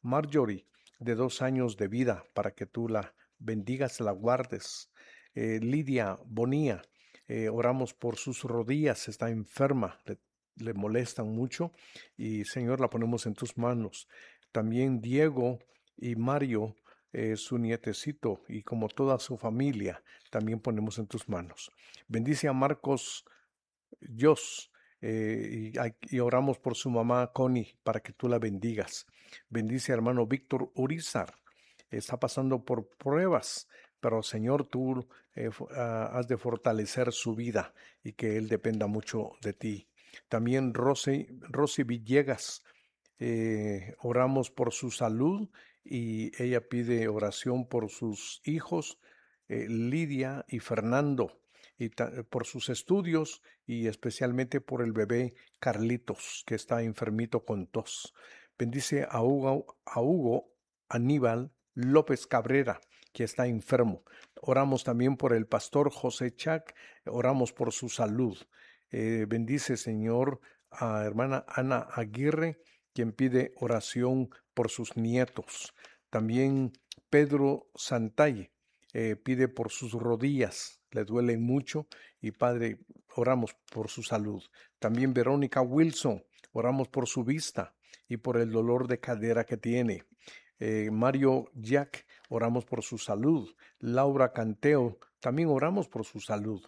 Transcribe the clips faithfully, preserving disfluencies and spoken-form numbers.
Marjorie, de dos años de vida, para que tú la bendigas, la guardes. Eh, Lidia Bonía, eh, oramos por sus rodillas, está enferma, le, le molestan mucho y Señor, la ponemos en tus manos. También Diego y Mario, eh, su nietecito, y como toda su familia, también ponemos en tus manos. Bendice a Marcos Dios, eh, y, y, oramos por su mamá Connie para que tú la bendigas. Bendice a hermano Víctor Urizar, está pasando por pruebas, pero Señor, tú eh, uh, has de fortalecer su vida y que él dependa mucho de ti. También Rosy, Rosy Villegas, eh, oramos por su salud y ella pide oración por sus hijos, eh, Lidia y Fernando, y por sus estudios y especialmente por el bebé Carlitos, que está enfermito con tos. Bendice a Hugo, a Hugo Aníbal López Cabrera, que está enfermo. Oramos también por el pastor José Chac, oramos por su salud. Eh, bendice, Señor, a hermana Ana Aguirre, quien pide oración por sus nietos. También Pedro Santay eh, pide por sus rodillas, le duelen mucho y Padre, oramos por su salud. También Verónica Wilson, oramos por su vista y por el dolor de cadera que tiene. Eh, Mario Jack, oramos por su salud. Laura Canteo, también oramos por su salud.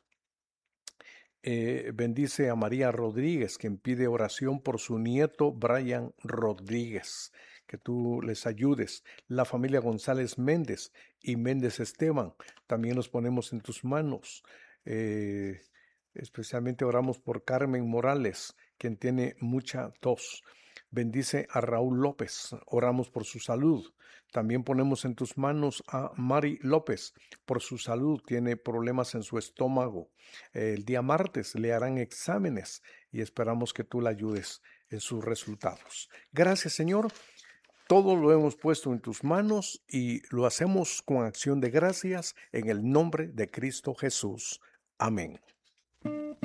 Eh, bendice a María Rodríguez, quien pide oración por su nieto Brian Rodríguez, que tú les ayudes. La familia González Méndez y Méndez Esteban, también los ponemos en tus manos. Eh, especialmente oramos por Carmen Morales, quien tiene mucha tos. Bendice a Raúl López, oramos por su salud. También ponemos en tus manos a Mari López, por su salud, tiene problemas en su estómago. El día martes le harán exámenes y esperamos que tú la ayudes en sus resultados. Gracias, Señor. Todo lo hemos puesto en tus manos y lo hacemos con acción de gracias en el nombre de Cristo Jesús. Amén.